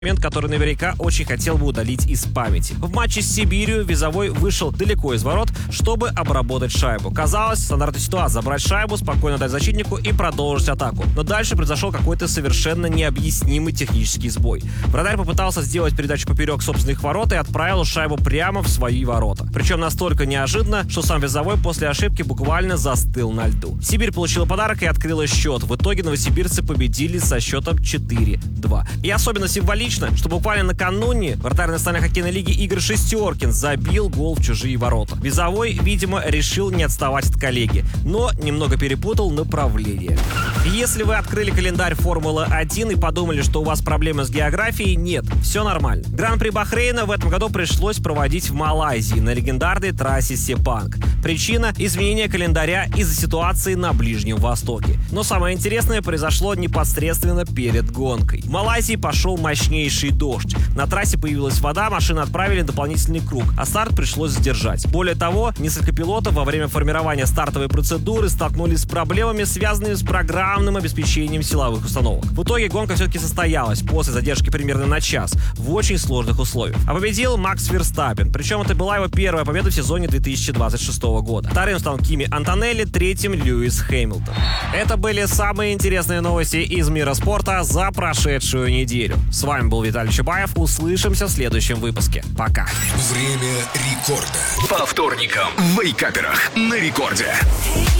момент, который наверняка очень хотел бы удалить из памяти. В матче с Сибирью Визовой вышел далеко из ворот, чтобы обработать шайбу. Казалось, стандартная ситуация — забрать шайбу, спокойно дать защитнику и продолжить атаку. Но дальше произошел какой-то совершенно необъяснимый технический сбой. Вратарь попытался сделать передачу поперек собственных ворот и отправил шайбу прямо в свои ворота. Причем настолько неожиданно, что сам Визовой после ошибки буквально застыл на льду. Сибирь получила подарок и открыла счет. В итоге новосибирцы победили со счетом 4-2. И особенно символично, что буквально накануне вратарь Национальной хоккейной лиги Игорь Шестеркин забил гол в чужие ворота. Визовой, видимо, решил не отставать от коллеги, но немного перепутал направление. Если вы открыли календарь Формулы-1 и подумали, что у вас проблемы с географией, нет, все нормально. Гран-при Бахрейна в этом году пришлось проводить в Малайзии на легендарной трассе Сепанг. Причина — изменение календаря из-за ситуации на Ближнем Востоке. Но самое интересное произошло непосредственно перед гонкой. В Малайзии пошел мощнейший дождь. На трассе появилась вода, машины отправили дополнительный круг, а старт пришлось задержать. Более того, несколько пилотов во время формирования стартовой процедуры столкнулись с проблемами, связанными с программным обеспечением силовых установок. В итоге гонка все-таки состоялась после задержки примерно на час в очень сложных условиях. А победил Макс Верстаппен. Причем это была его первая победа в сезоне 2026 года. Вторым стал Кими Антонелли, третьим Льюис Хэмилтон. Это были самые интересные новости из мира спорта за прошедшую неделю. С вами был Виталий Чапаев. Услышимся в следующем выпуске. Пока. Время рекорда. По вторникам в Вейкаперах на рекорде.